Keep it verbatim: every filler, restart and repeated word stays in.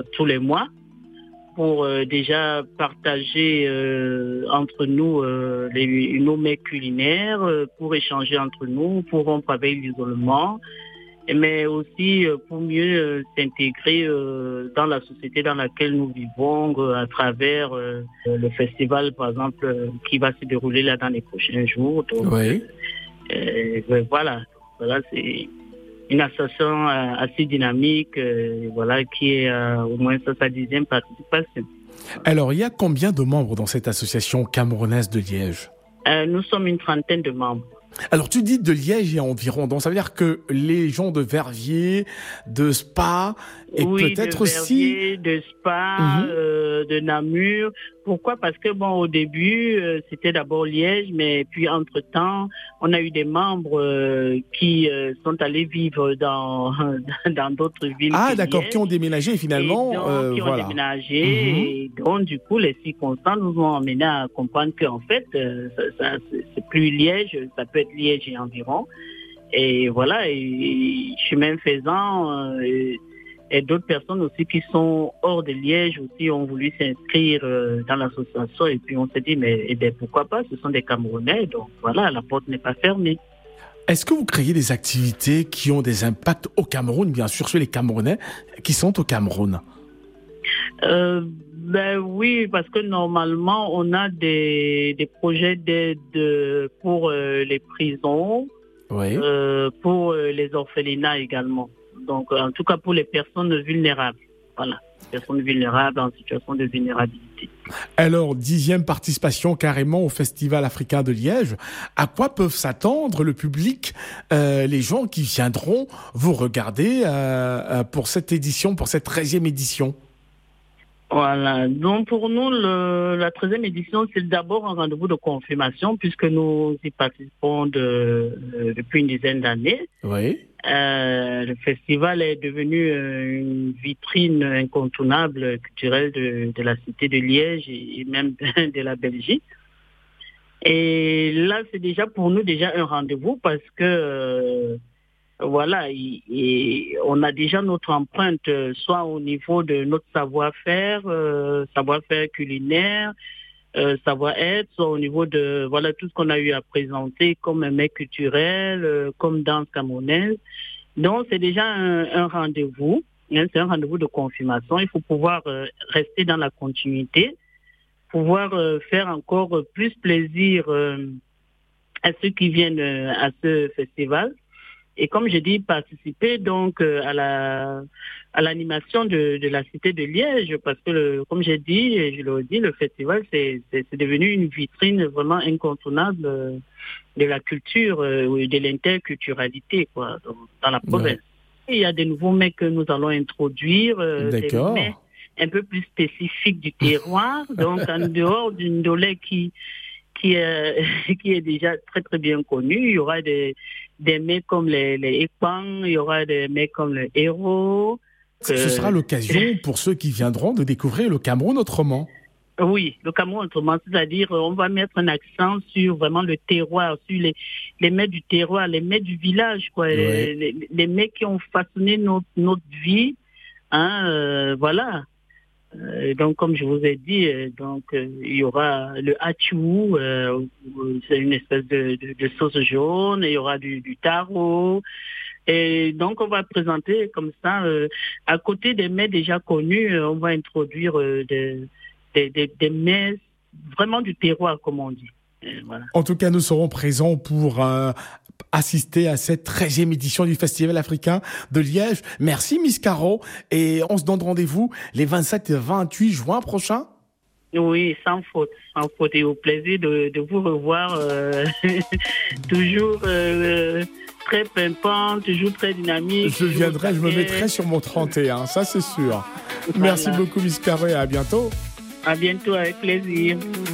tous les mois pour euh, déjà partager euh, entre nous euh, les, nos mets culinaires, euh, pour échanger entre nous, pour rompre avec l'isolement, mais aussi euh, pour mieux euh, s'intégrer euh, dans la société dans laquelle nous vivons euh, à travers euh, le festival, par exemple, euh, qui va se dérouler là dans les prochains jours. Donc, Oui. euh, euh, voilà, voilà, c'est une association euh, assez dynamique, euh, voilà, qui est euh, au moins sa dixième participation. Alors, il y a combien de membres dans cette association camerounaise de Liège ? Euh, nous sommes une trentaine de membres. Alors, tu dis de Liège et environ, donc ça veut dire que les gens de Verviers, de Spa, et oui, peut-être de aussi... Verviers, de Spa, Mhm. euh, de Namur. Pourquoi ? Parce que bon, au début, euh, c'était d'abord Liège, mais puis entre-temps, on a eu des membres euh, qui euh, sont allés vivre dans dans d'autres villes. Ah, que d'accord, Liège. qui ont déménagé et finalement, Et donc, euh, qui ont voilà. déménagé, Mhm. et donc du coup les circonstances nous ont amené à comprendre qu'en fait euh, ça, ça, c'est c'est plus Liège, ça peut être Liège et environ. Et voilà, et chemin faisant, euh, et, et d'autres personnes aussi qui sont hors de Liège aussi ont voulu s'inscrire euh, dans l'association, et puis on s'est dit mais eh bien, pourquoi pas, ce sont des Camerounais, donc voilà, la porte n'est pas fermée. Est-ce que vous créez des activités qui ont des impacts au Cameroun, bien sûr, sur les Camerounais qui sont au Cameroun ? Euh, ben oui, parce que normalement, on a des, des projets d'aide pour euh, les prisons, Oui. euh, pour euh, les orphelinats également. Donc, en tout cas, pour les personnes vulnérables. Voilà, personnes vulnérables en situation de vulnérabilité. Alors, dixième participation carrément au Festival africain de Liège. À quoi peuvent s'attendre le public, euh, les gens qui viendront vous regarder euh, euh, pour cette édition, pour cette treizième édition ? Voilà, donc pour nous, le, la treizième édition, c'est d'abord un rendez-vous de confirmation puisque nous y participons de, de, depuis une dizaine d'années. Oui. Euh, le festival est devenu euh, une vitrine incontournable culturelle de, de la cité de Liège et même de, de la Belgique. Et là, c'est déjà pour nous déjà un rendez-vous parce que euh, voilà, et, et on a déjà notre empreinte, euh, soit au niveau de notre savoir-faire, euh, savoir-faire culinaire, euh, savoir-être, soit au niveau de voilà tout ce qu'on a eu à présenter comme un mets culturel, euh, comme danse camerounaise. Donc c'est déjà un, un rendez-vous, hein, c'est un rendez-vous de confirmation. Il faut pouvoir euh, rester dans la continuité, pouvoir euh, faire encore plus plaisir euh, à ceux qui viennent euh, à ce festival. Et comme je dis, participer donc euh, à la à l'animation de, de la cité de Liège, parce que le, comme j'ai dit, et je le dis, le festival c'est, c'est, c'est devenu une vitrine vraiment incontournable euh, de la culture, euh, de l'interculturalité quoi, dans, dans la province. Ouais. Il y a des nouveaux mets que nous allons introduire, euh, des mets un peu plus spécifiques du terroir, donc en dehors d'une dolée qui qui est, qui est déjà très très bien connu. Il y aura des, des mets comme les, les Ekpang, il y aura des mets comme le héros. Que... Ce sera l'occasion pour ceux qui viendront de découvrir le Cameroun autrement. Oui, le Cameroun autrement, c'est-à-dire on va mettre un accent sur vraiment le terroir, sur les, les mets du terroir, les mets du village, quoi, ouais. les, les, les mets qui ont façonné notre, notre vie. Hein, euh, voilà. Euh, donc, comme je vous ai dit, euh, donc euh, il y aura le hachou, euh, c'est une espèce de, de, de sauce jaune, il y aura du, du taro. Et donc, on va présenter comme ça, euh, à côté des mets déjà connus, euh, on va introduire euh, des, des, des, des mets vraiment du terroir, comme on dit. Et voilà. En tout cas, nous serons présents pour euh, assister à cette treizième édition du Festival africain de Liège. Merci Miss Caro, et on se donne rendez-vous les vingt-sept et vingt-huit juin prochains. Oui, sans faute, sans faute, et au plaisir de, de vous revoir, euh, toujours euh, très pimpant, toujours très dynamique. Je viendrai, je me mettrai sur mon trente et un, ça c'est sûr. Voilà. Merci beaucoup Miss Caro, et à bientôt. À bientôt, avec plaisir.